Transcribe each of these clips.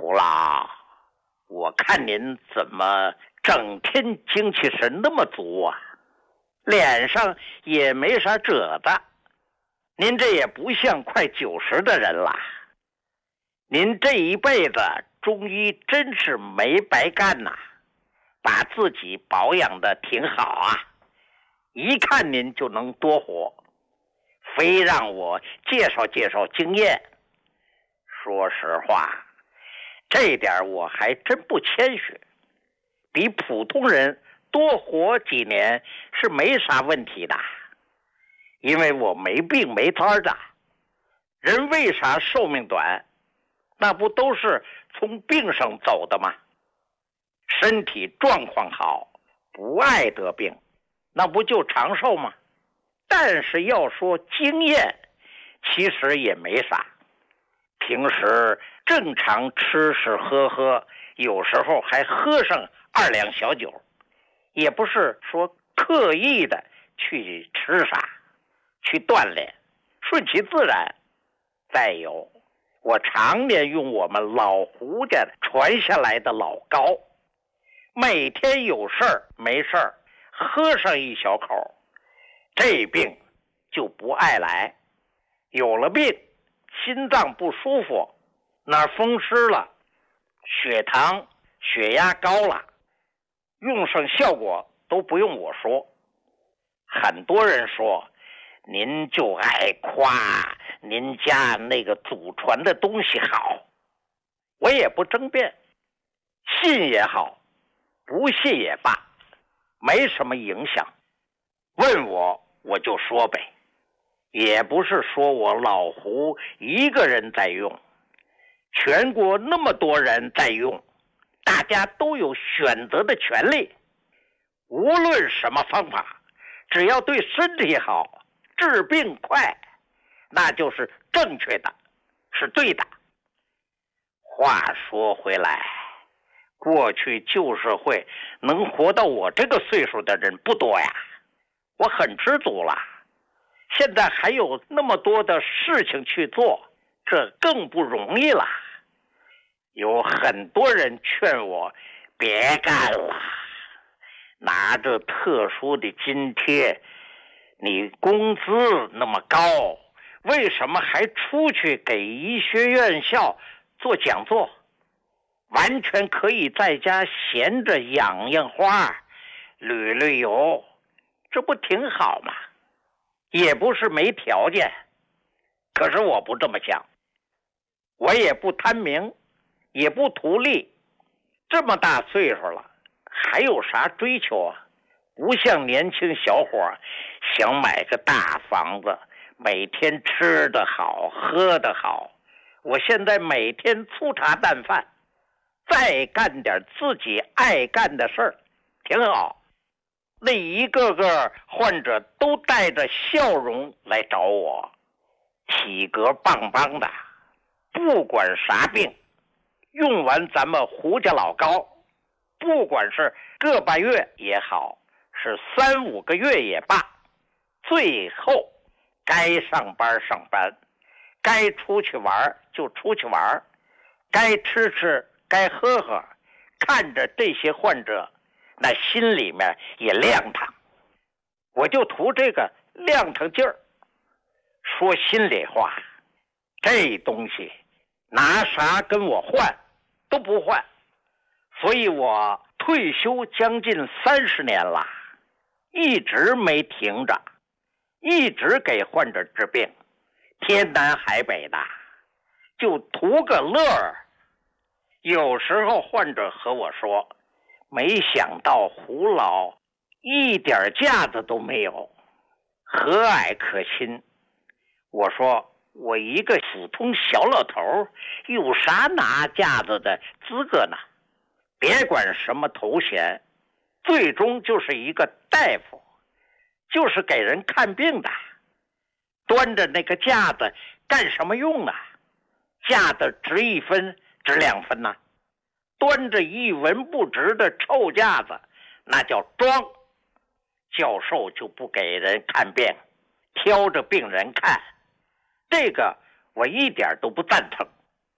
胡老，我看您怎么整天精气神那么足啊，脸上也没啥褶子，您这也不像快90的人了。您这一辈子中医真是没白干呐，把自己保养的挺好啊，一看您就能多活，非让我介绍介绍经验。说实话，这点我还真不谦虚，比普通人多活几年是没啥问题的，因为我没病没灾的。人为啥寿命短？那不都是从病上走的吗？身体状况好，不爱得病，那不就长寿吗？但是要说经验，其实也没啥。平时正常吃吃喝喝，有时候还喝上2两小酒，也不是说刻意的去吃啥，去锻炼，顺其自然。再有，我常年用我们老胡家传下来的老膏，每天有事儿没事儿喝上一小口，这病就不爱来。有了病，心脏不舒服，哪儿风湿了，血糖血压高了，用上效果都不用我说。很多人说您就爱夸您家那个祖传的东西好，我也不争辩，信也好，不信也罢，没什么影响。问我就说呗，也不是说我老胡一个人在用，全国那么多人在用，大家都有选择的权利。无论什么方法，只要对身体好，治病快，那就是正确的，是对的。话说回来，过去旧社会能活到我这个岁数的人不多呀，我很知足了。现在还有那么多的事情去做，这更不容易了。有很多人劝我别干了，拿着特殊的津贴，你工资那么高，为什么还出去给医学院校做讲座？完全可以在家闲着养养花，旅旅游，这不挺好吗？也不是没条件，可是我不这么想，我也不贪名，也不图利，这么大岁数了，还有啥追求啊？不像年轻小伙想买个大房子，每天吃得好喝得好。我现在每天粗茶淡饭，再干点自己爱干的事儿，挺好。那一个个患者都带着笑容来找我，体格棒棒的，不管啥病，用完咱们胡家老膏，不管是个把月也好，是3、5个月也罢，最后该上班上班，该出去玩就出去玩，该吃吃，该喝喝，看着这些患者，那心里面也亮堂。我就图这个亮堂劲儿。说心里话，这东西拿啥跟我换都不换，所以我退休将近30年了，一直没停着，一直给患者治病，天南海北的，就图个乐儿。有时候患者和我说，没想到胡老一点架子都没有，和蔼可亲。我说我一个普通小老头，有啥拿架子的资格呢？别管什么头衔，最终就是一个大夫，就是给人看病的。端着那个架子干什么用啊？架子值1分值2分呢？端着一文不值的臭架子，那叫装。教授就不给人看病，挑着病人看，这个我一点都不赞成。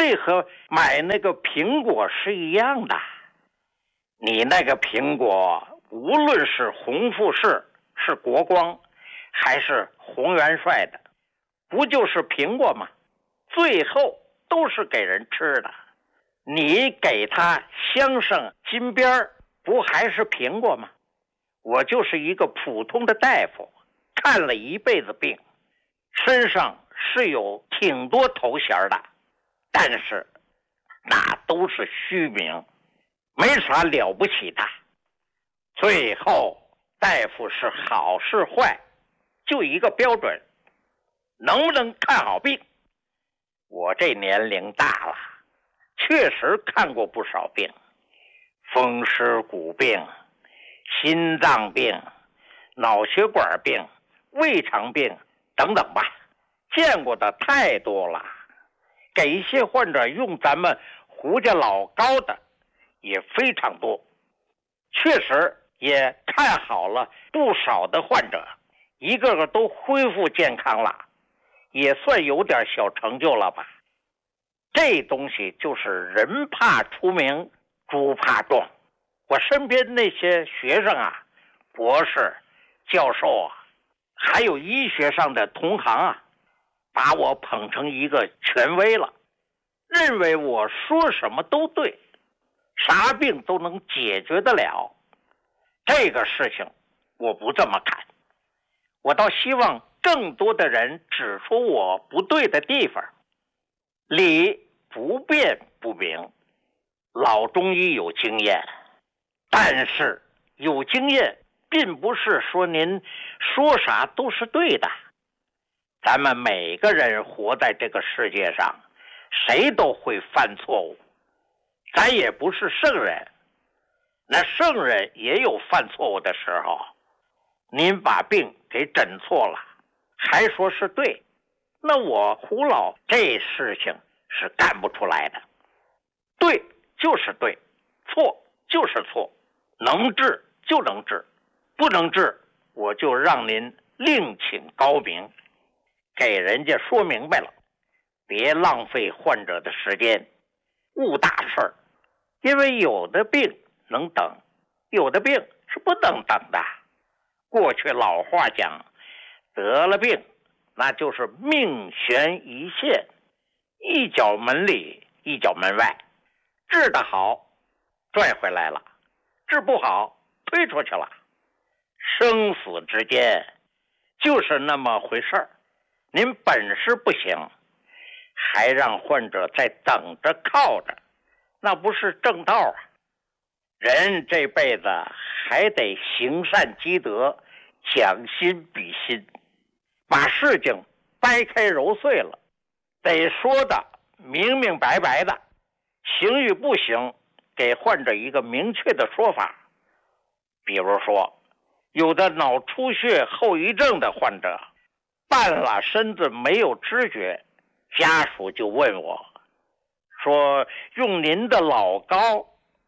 这和买那个苹果是一样的。你那个苹果，无论是红富士、是国光，还是洪元帅的，不就是苹果吗？最后都是给人吃的。你给他镶上金边，不还是苹果吗？我就是一个普通的大夫，看了一辈子病，身上是有挺多头衔的，但是那都是虚名，没啥了不起的。最后大夫是好是坏，就一个标准，能不能看好病。我这年龄大了，确实看过不少病，风湿骨病、心脏病、脑血管病、胃肠病等等吧，见过的太多了。给一些患者用咱们胡家老膏的也非常多，确实也看好了不少的患者，一个个都恢复健康了，也算有点小成就了吧。这东西就是人怕出名，猪怕壮。我身边那些学生啊，博士、教授啊，还有医学上的同行啊，把我捧成一个权威了，认为我说什么都对，啥病都能解决得了。这个事情我不这么看，我倒希望更多的人指出我不对的地方。理不辩不明，老中医有经验，但是有经验并不是说您说啥都是对的。咱们每个人活在这个世界上，谁都会犯错误，咱也不是圣人，那圣人也有犯错误的时候。您把病给诊错了，还说是对，那我胡老这事情是干不出来的。对就是对，错就是错，能治就能治，不能治我就让您另请高明，给人家说明白了，别浪费患者的时间，误大事儿。因为有的病能等，有的病是不能等的。过去老话讲，得了病那就是命悬一线，一脚门里一脚门外，治得好拽回来了，治不好推出去了。生死之间就是那么回事儿，您本事不行，还让患者在等着靠着，那不是正道啊。人这辈子还得行善积德，将心比心，把事情掰开揉碎了，得说的明明白白的，行与不行给患者一个明确的说法。比如说，有的脑出血后遗症的患者，半拉身子没有知觉，家属就问我说，用您的老膏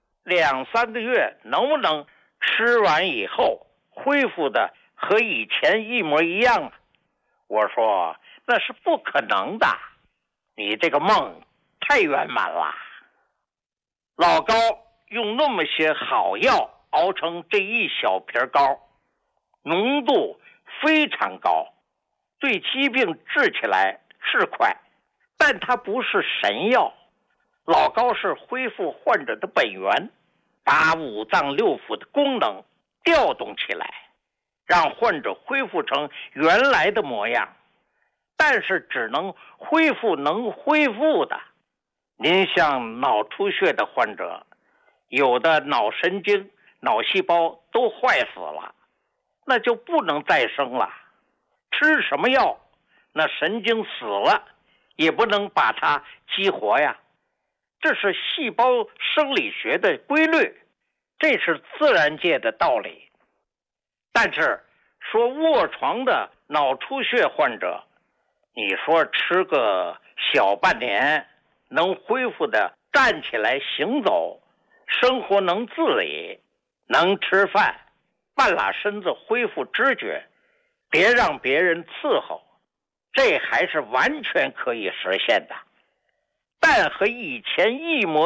2-3个月能不能吃完以后恢复的和以前一模一样啊？我说那是不可能的，你这个梦太圆满了。老膏用那么些好药熬成这一小瓶膏，浓度非常高，对疾病治起来是快，但它不是神药。老膏是恢复患者的本源，把五脏六腑的功能调动起来，让患者恢复成原来的模样，但是只能恢复能恢复的。您像脑出血的患者，有的脑神经、脑细胞都坏死了，那就不能再生了。吃什么药，那神经死了也不能把它激活呀。这是细胞生理学的规律，这是自然界的道理。但是说卧床的脑出血患者，你说吃个小半年能恢复的站起来行走，生活能自理，能吃饭，半拉身子恢复知觉，别让别人伺候，这还是完全可以实现的。 但和以前一模